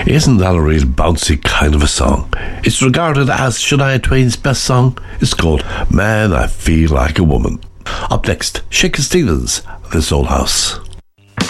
Isn't that a real bouncy kind of a song? It's regarded as Shania Twain's best song. It's called Man, I Feel Like a Woman. Up next, Shakin' Stevens, This Old House.